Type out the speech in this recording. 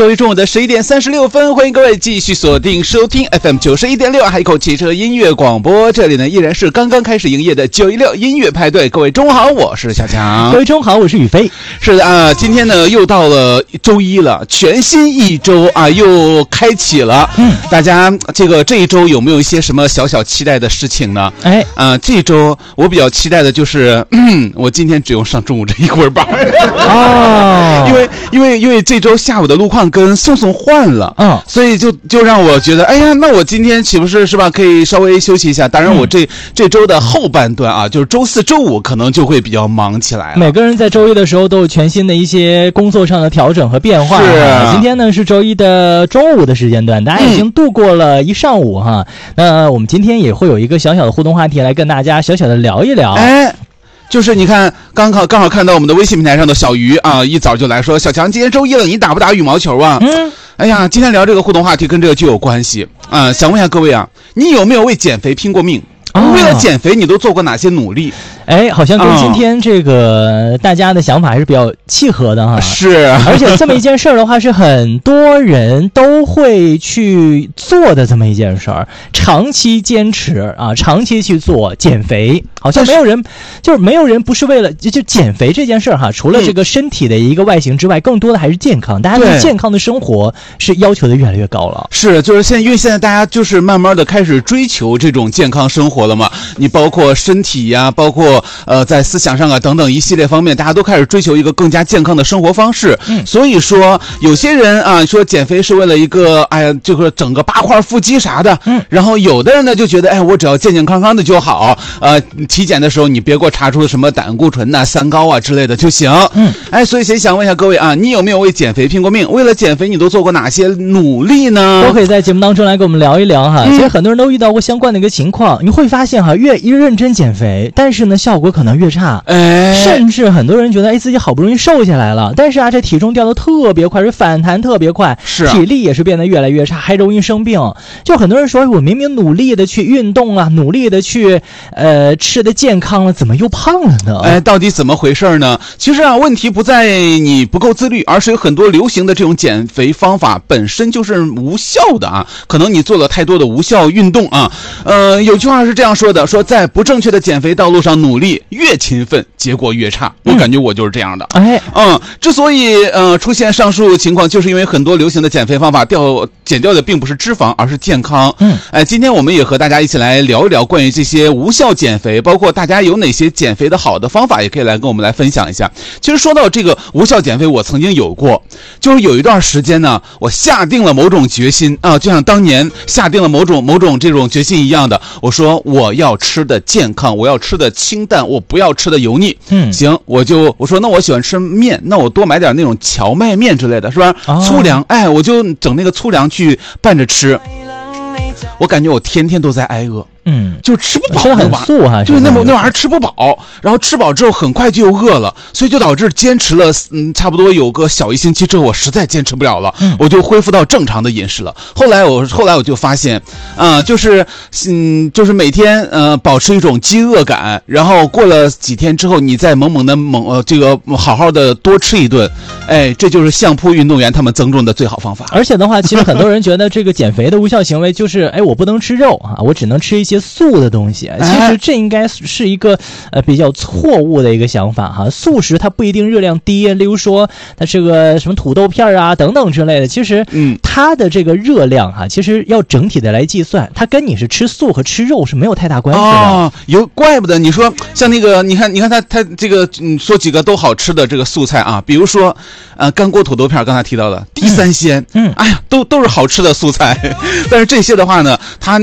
周一中午的11点36分，欢迎各位继续锁定收听 FM 91.6海口汽车音乐广播。这里呢依然是刚刚开始营业的916音乐派对。各位中午好，我是小强。 各位中午好，我是宇飞。 是的啊，今天呢又到了周一了，全新一周啊又开启了。大家这一周有没有一些什么小小期待的事情呢？这一周我比较期待的就是我今天只用上中午这一会儿班哦，因为这周下午的路况跟宋换了，所以就让我觉得，哎呀，那我今天岂不是吧，可以稍微休息一下。当然，我这周的后半段啊，就是周四周五可能就会比较忙起来了。 每个人在周一的时候都有全新的一些工作上的调整和变化。是，今天呢是周一的中午的时间段，大家已经度过了一上午哈。那我们今天也会有一个小小的互动话题来跟大家小小的聊一聊。 就是你看，刚好看到我们的微信平台上的小鱼啊，一早就来说，小强今天周一了，你打不打羽毛球啊？哎呀，今天聊这个互动话题跟这个就有关系啊。想问一下各位啊，你有没有为减肥拼过命？为了减肥，你都做过哪些努力？好像跟今天这个大家的想法还是比较契合的哈。是， 而且这么一件事儿的话，是很多人都会去做的这么一件事儿，长期坚持啊，长期去做减肥，好像没有人不是为了就减肥这件事儿哈。除了这个身体的一个外形之外，更多的还是健康。大家对健康的生活是要求的越来越高了。 是，就是因为现在大家就是慢慢的开始追求这种健康生活了嘛。你包括身体呀，包括在思想上啊等等一系列方面，大家都开始追求一个更加健康的生活方式。所以说有些人啊说减肥是为了一个就是整个8块腹肌啥的。然后有的人呢就觉得我只要健健康康的就好。体检的时候你别给我查出什么胆固醇呐、三高啊之类的就行。所以想问一下各位啊，你有没有为减肥拼过命？为了减肥你都做过哪些努力呢？ 都可以在节目当中来跟我们聊一聊哈。其实很多人都遇到过相关的一个情况，你会发现哈，越认真减肥，但是呢效果可能越差。甚至很多人觉得自己好不容易瘦下来了，但是这体重掉得特别快，是反弹特别快，是体力也是变得越来越差，还容易生病。就很多人说我明明努力的去运动了，努力的去吃的健康了，怎么又胖了呢？ 到底怎么回事呢？其实问题不在你不够自律，而是有很多流行的这种减肥方法本身就是无效的啊。可能你做了太多的无效运动啊。有句话是这样说的，说在不正确的减肥道路上努力，越勤奋结果越差。我感觉我就是这样的。之所以出现上述情况，就是因为很多流行的减肥方法减掉的并不是脂肪，而是健康。今天我们也和大家一起来聊一聊关于这些无效减肥，包括大家有哪些减肥的好的方法，也可以来跟我们来分享一下。其实说到这个无效减肥，我曾经有过，就是有一段时间呢，我下定了某种决心啊，就像当年下定了某种这种决心一样的，我说我要吃的健康，我要吃的清淡，我不要吃的油腻。行，我说那我喜欢吃面，那我多买点那种荞麦面之类的，是吧？粗粮，我就整那个粗粮去拌着吃。我感觉我天天都在挨饿。就吃不饱， 吃得很素哈， 就是那玩意儿吃不饱，然后吃饱之后很快就又饿了，所以就导致坚持了差不多有个小1星期之后，我实在坚持不了了，我就恢复到正常的饮食了。后来我就发现，就是每天保持一种饥饿感，然后过了几天之后，你再这个好好的多吃一顿，这就是相扑运动员他们增重的最好方法。 而且的话，其实很多人觉得这个减肥的无效行为就是我不能吃肉啊，我只能吃一些素的东西。其实这应该是一个比较错误的一个想法哈。素食它不一定热量低，例如说它是个什么土豆片啊等等之类的，其实它的这个热量哈，其实要整体的来计算，它跟你是吃素和吃肉是没有太大关系的。 怪不得你说像那个你看它这个说几个都好吃的这个素菜啊，比如说干锅土豆片，刚才提到的地三鲜，都是好吃的素菜，但是这些的话呢，它